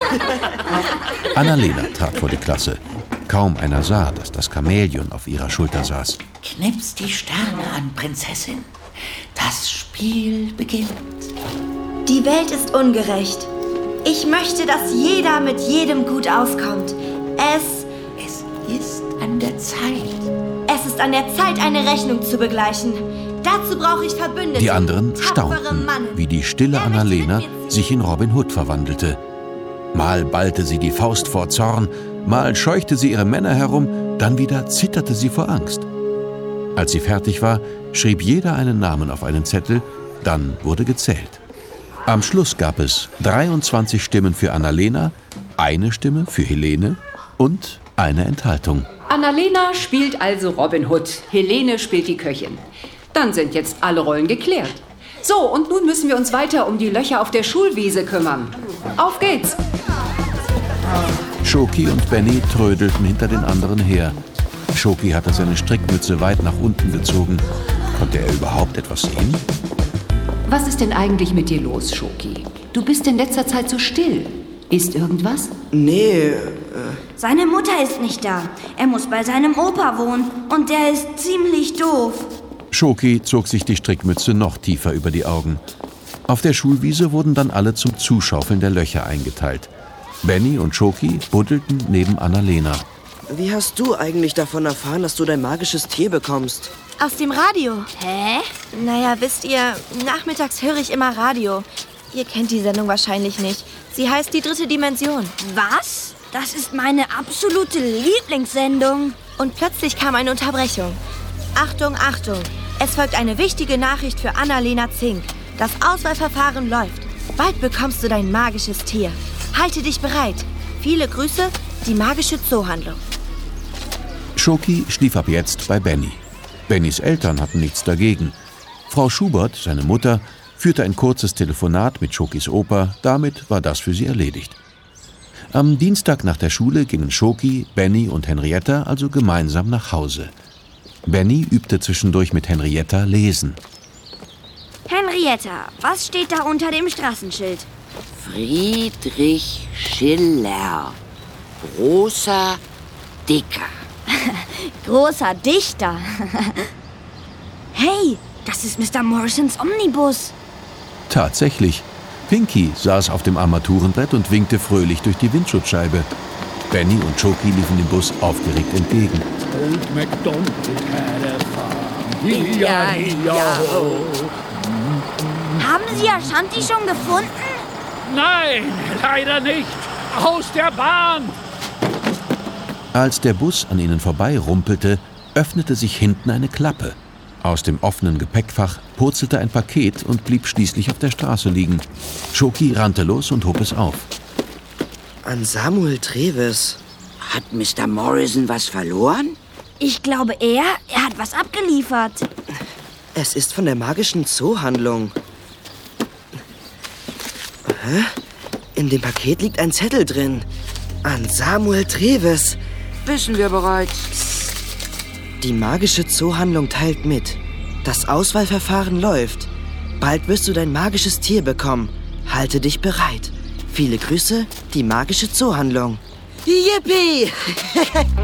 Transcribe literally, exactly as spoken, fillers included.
Annalena trat vor die Klasse. Kaum einer sah, dass das Chamäleon auf ihrer Schulter saß. Knips die Sterne an, Prinzessin. Das Spiel beginnt. Die Welt ist ungerecht. Ich möchte, dass jeder mit jedem gut auskommt. Es... Es ist an der Zeit. Es ist an der Zeit, eine Rechnung zu begleichen. Dazu brauche ich Verbündete. Die anderen staunten, wie die stille Annalena sich in Robin Hood verwandelte. Mal ballte sie die Faust vor Zorn, mal scheuchte sie ihre Männer herum, dann wieder zitterte sie vor Angst. Als sie fertig war, schrieb jeder einen Namen auf einen Zettel, dann wurde gezählt. Am Schluss gab es dreiundzwanzig Stimmen für Annalena, eine Stimme für Helene und eine Enthaltung. Annalena spielt also Robin Hood, Helene spielt die Köchin. Dann sind jetzt alle Rollen geklärt. So, und nun müssen wir uns weiter um die Löcher auf der Schulwiese kümmern. Auf geht's! Schoki und Benny trödelten hinter den anderen her. Schoki hatte seine Strickmütze weit nach unten gezogen. Konnte er überhaupt etwas sehen? Was ist denn eigentlich mit dir los, Schoki? Du bist in letzter Zeit so still. Ist irgendwas? Nee, äh... Seine Mutter ist nicht da. Er muss bei seinem Opa wohnen. Und der ist ziemlich doof. Schoki zog sich die Strickmütze noch tiefer über die Augen. Auf der Schulwiese wurden dann alle zum Zuschaufeln der Löcher eingeteilt. Benny und Schoki buddelten neben Annalena. Wie hast du eigentlich davon erfahren, dass du dein magisches Tier bekommst? Aus dem Radio. Hä? Naja, wisst ihr, nachmittags höre ich immer Radio. Ihr kennt die Sendung wahrscheinlich nicht. Sie heißt Die dritte Dimension. Was? Das ist meine absolute Lieblingssendung. Und plötzlich kam eine Unterbrechung. Achtung, Achtung. Es folgt eine wichtige Nachricht für Annalena Zink. Das Auswahlverfahren läuft. Bald bekommst du dein magisches Tier. Halte dich bereit. Viele Grüße, die magische Zoohandlung. Schoki schlief ab jetzt bei Benny. Bennys Eltern hatten nichts dagegen. Frau Schubert, seine Mutter, führte ein kurzes Telefonat mit Schokis Opa. Damit war das für sie erledigt. Am Dienstag nach der Schule gingen Schoki, Benny und Henrietta also gemeinsam nach Hause. Benny übte zwischendurch mit Henrietta lesen. Henrietta, was steht da unter dem Straßenschild? Friedrich Schiller. Großer Dicker. Großer Dichter. Hey, das ist Mister Morrisons Omnibus. Tatsächlich. Pinky saß auf dem Armaturenbrett und winkte fröhlich durch die Windschutzscheibe. Benny und Schoki liefen dem Bus aufgeregt entgegen. Old MacDonald had a farm. Ja, ja, ho. Haben Sie Ashanti schon gefunden? Nein, leider nicht. Aus der Bahn! Als der Bus an ihnen vorbei rumpelte, öffnete sich hinten eine Klappe. Aus dem offenen Gepäckfach purzelte ein Paket und blieb schließlich auf der Straße liegen. Schoki rannte los und hob es auf. An Samuel Treves. Hat Mister Morrison was verloren? Ich glaube, er, er hat was abgeliefert. Es ist von der magischen Zoohandlung. Hä? In dem Paket liegt ein Zettel drin. An Samuel Treves. Wissen wir bereits. Die magische Zoohandlung teilt mit. Das Auswahlverfahren läuft. Bald wirst du dein magisches Tier bekommen. Halte dich bereit. Viele Grüße, die magische Zoohandlung. Yippie!